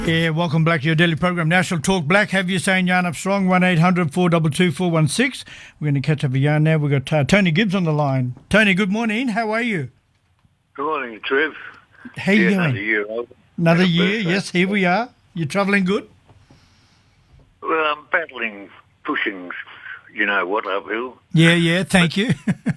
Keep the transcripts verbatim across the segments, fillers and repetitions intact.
Yeah, welcome back to your daily program, National Talk Black. Have you saying yarn up strong, one eight hundred four two two four one six. We're going to catch up a yarn now. We've got uh, Tony Gibbs on the line. Tony, good morning. How are you? Good morning, Trev. How you yeah, going? Another year. Old. Another year, yes, here we are. You travelling good? Well, I'm battling, pushing, you know what, uphill. Yeah, yeah, thank you.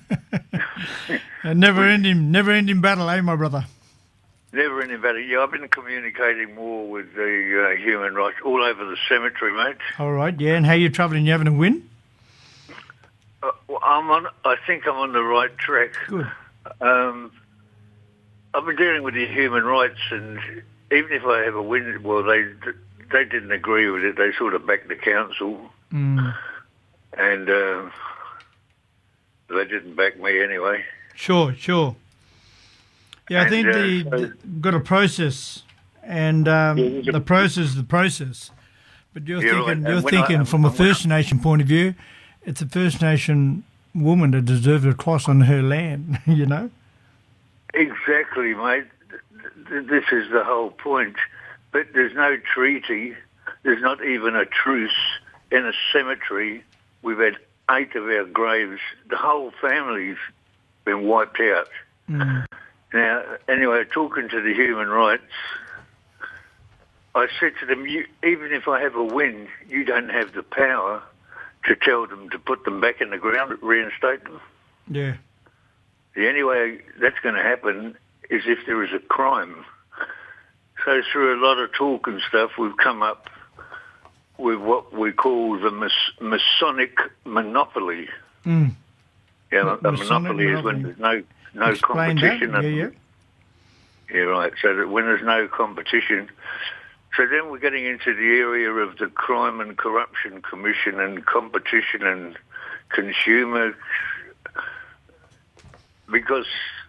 A never-ending, never-ending battle, eh, my brother? Never ending battle. Yeah, I've been communicating more with the uh, human rights all over the cemetery, mate. All right, yeah, and how you travelling? You having a win? Uh, well, I'm on. I think I'm on the right track. Good. Um, I've been dealing with the human rights, and even if I have a win, well, they they didn't agree with it. They sort of backed the council, Mm. and uh, they didn't back me anyway. Sure, sure. Yeah, I And, think uh, the, so- the got a process, and um, Yeah, there's a- the process is the process. But you're You're thinking, right. you're And when I- thinking from a when I- First Nation point of view, it's a First Nation woman that deserves a cross on her land. You know. Exactly, mate. Th- th- This is the whole point. But there's no treaty. There's not even a truce in a cemetery. We've had eight of our graves. The whole family's been wiped out. Mm. Now, anyway, talking to the human rights, I said to them, you, even if I have a win, you don't have the power to tell them to put them back in the ground, reinstate them. Yeah. The only way that's going to happen is if there is a crime. So through a lot of talk and stuff, we've come up with what we call the mas- Masonic monopoly. Mm. Yeah, a Masonic monopoly is when monopoly. there's no no Explain competition. that. Yeah, yeah. Yeah, right. So that when there's no competition, so then we're getting into the area of the Crime and Corruption Commission and competition and consumer, because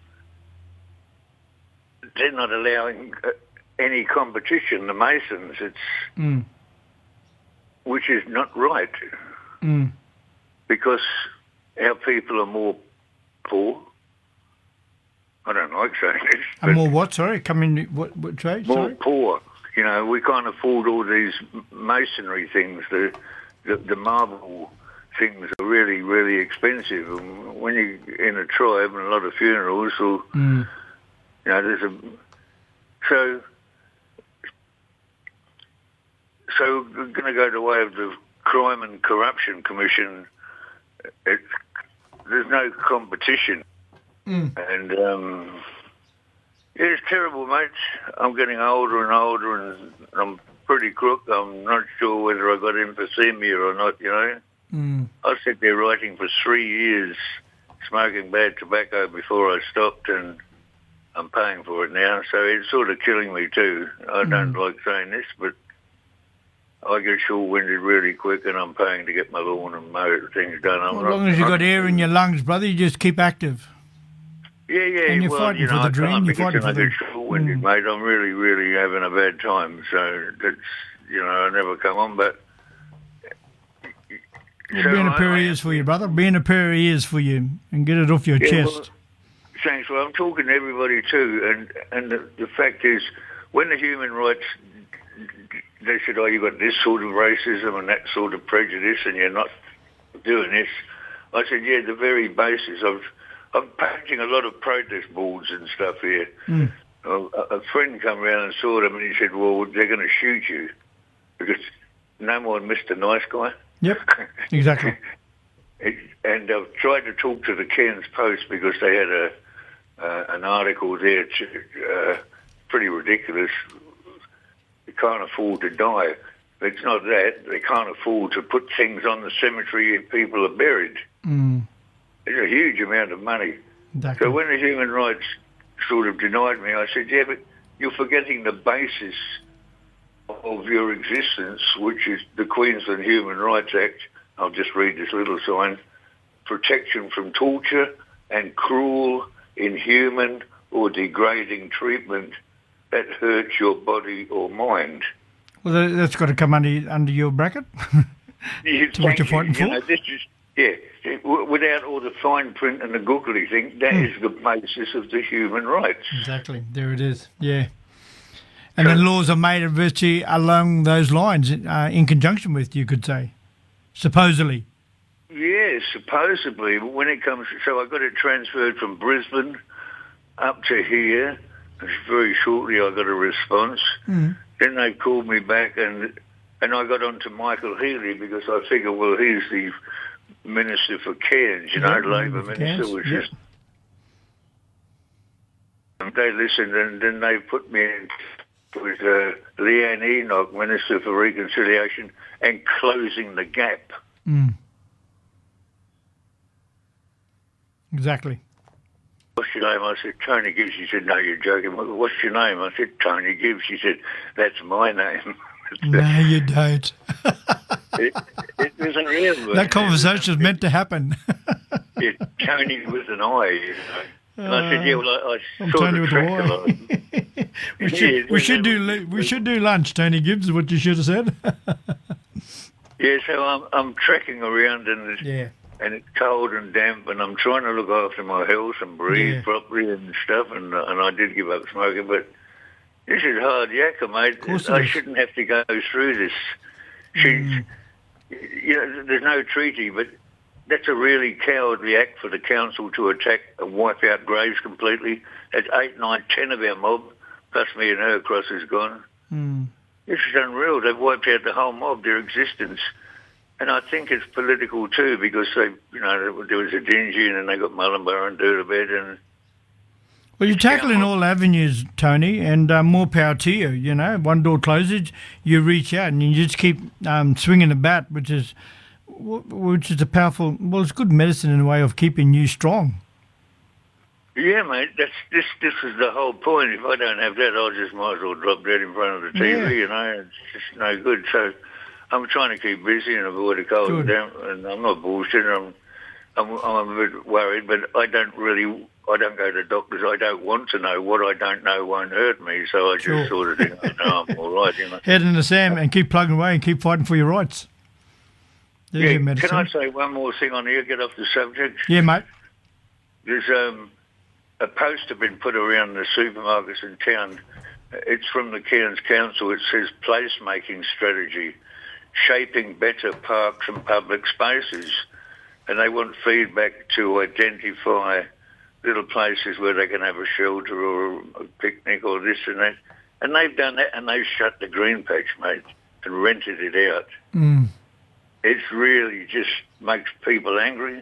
they're not allowing uh, any competition. The Masons, it's Mm. which is not right, Mm. because our people are more poor. I don't like saying this, And but more what? Sorry, come in. What? What trade? more Sorry. poor. You know, we can't afford all these masonry things. The, the the marble things are really, really expensive. And when you're in a tribe and a lot of funerals, or Mm. you know, there's a so so we're going to go the way of the Crime and Corruption Commission. It's, there's no competition. Mm. And um, yeah, it's terrible, mate. I'm getting older and older, and I'm pretty crook. I'm not sure whether I got emphysema or not, you know. Mm. I sat there writing for three years, smoking bad tobacco before I stopped, and I'm paying for it now. So it's sort of killing me too. I don't Mm. like saying this, but I get short-winded really quick, and I'm paying to get my lawn and mow things done. I'm Well, not- as long as you not- got air in your lungs, brother, you just keep active. Yeah, yeah. And you're well, fighting you for know, the I dream, can't you're because fighting I for the- get short-winded, Mm. mate. I'm really, really having a bad time. So that's, you know, I never come on, but... Well, So being a I- pair of I- ears for you, brother. Being a pair of ears for you, and get it off your Yeah, chest. well, thanks. Well, I'm talking to everybody too, and and the, the fact is, when the human rights, they said, oh, you've got this sort of racism and that sort of prejudice, and you're not doing this. I said, yeah, the very basis of... I'm painting a lot of protest boards and stuff here. Mm. Well, a, a friend come around and saw them, and he said, well, they're going to shoot you, because no more than Mister Nice Guy. Yep, exactly. It, and I've tried to talk to the Cairns Post because they had a uh, an article there, to, uh, pretty ridiculous. They can't afford to die. But it's not that. They can't afford to put things on the cemetery if people are buried. Mm. It's a huge amount of money. Exactly. So when the human rights sort of denied me, I said, yeah, but you're forgetting the basis of your existence, which is the Queensland Human Rights Act. I'll just read this little sign. Protection from torture and cruel, inhuman or degrading treatment that hurts your body or mind. Well, that- that's got to come under under your bracket. You To what thank you're you. fighting You for? know, this is, yeah, w- without all the fine print and the googly thing, that Hmm. is the basis of the human rights. Exactly. There it is. Yeah. And So- then laws are made virtually along those lines, uh, in conjunction with, you could say, supposedly. Yeah, supposedly. But when it comes, so I got it transferred from Brisbane up to here. And very shortly, I got a response. Mm. Then they called me back, and and I got on to Michael Healy because I figured, well, he's the Minister for Cairns, you know, Yeah, Labor for Minister, Cairns, which yeah. is. And they listened, and then they put me in with uh, Leanne Enoch, Minister for Reconciliation and Closing the Gap. Mm. Exactly. What's your name? I said, Tony Gibbs. She said, no, you're joking. Well, what's your name? I said, Tony Gibbs. She said, that's my name. No, you don't. it, it was a real That conversation is meant to happen. Yeah, Tony with an I, you know. And I said, yeah, well, I, I I'm sort Tony of with track a a lot. Y. we Yeah, should, we should do they- lu- we should do lunch, Tony Gibbs, is what you should have said. Yeah, so I'm I'm trekking around and it's, Yeah. and it's cold and damp, and I'm trying to look after my health and breathe Yeah. properly and stuff, and uh, and I did give up smoking, but this is hard yakka, mate. course it I is. shouldn't have to go through this. She's, you know, there's no treaty, but that's a really cowardly act for the council to attack and wipe out graves completely. That's eight, nine, ten of our mob, plus me and her cross is gone. Mm. This is unreal. They've wiped out the whole mob, their existence. And I think it's political too, because they, you know, there was a Dingy and then they got Mullenborough and Doodlebed, and Well, you're tackling Yeah. all avenues, Tony, and uh, more power to you. You know, one door closes, you reach out and you just keep um, swinging the bat, which is wh- which is a powerful. Well, it's good medicine in a way of keeping you strong. yeah, mate, that's this. This is the whole point. If I don't have that, I just might as well drop dead in front of the T V. Yeah. You know, it's just no good. So I'm trying to keep busy and avoid a cold Good. and damp. And I'm not bullshitting. I'm, I'm, I'm a bit worried, but I don't really. I don't go to doctors. I don't want to know. What I don't know won't hurt me. So I just Sure. sort of think, I know I'm all right. You know. Head in the sand and keep plugging away and keep fighting for your rights. There's Yeah, your medicine. can I say one more thing on here? Get off the subject. Yeah, mate. There's um, a poster been put around the supermarkets in town. It's from the Cairns Council. It says placemaking strategy, shaping better parks and public spaces. And they want feedback to identify little places where they can have a shelter or a picnic or this and that. And they've done that, and they've shut the green patch, mate, and rented it out. Mm. It really just makes people angry.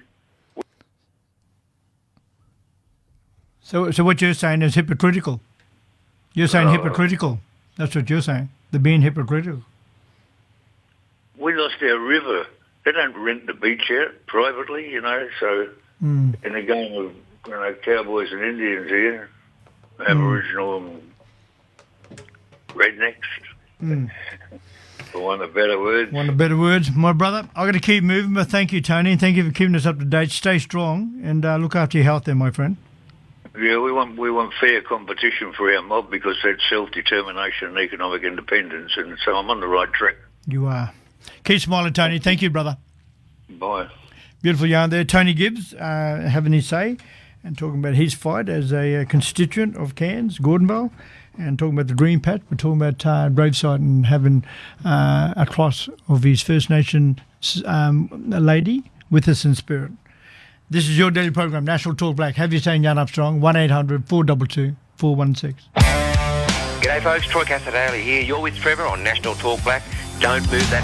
So, so what you're saying is hypocritical. You're saying Oh. hypocritical. That's what you're saying. They're being hypocritical. We lost our river. They don't rent the beach out privately, you know, so Mm. in a game of, you know, cowboys and Indians here, Aboriginal and rednecks, Mm. for want of better words. One of the better words. My brother, I've got to keep moving, but thank you, Tony, and thank you for keeping us up to date. Stay strong and uh, look after your health there, my friend. Yeah, we want we want fair competition for our mob because that's self-determination and economic independence, and so I'm on the right track. You are. Keep smiling, Tony. Thank you, brother. Bye. Beautiful yarn there. Tony Gibbs uh, having his say and talking about his fight as a uh, constituent of Cairns, Gordonville, and talking about the Green Patch. We're talking about uh, gravesite and having uh, a cross of his First Nation um, lady with us in spirit. This is your daily program, National Talk Black. Have you saying Jan Armstrong, one eight hundred four two two four one six. G'day folks, Troy Casadale here. You're with Trevor on National Talk Black. Don't move that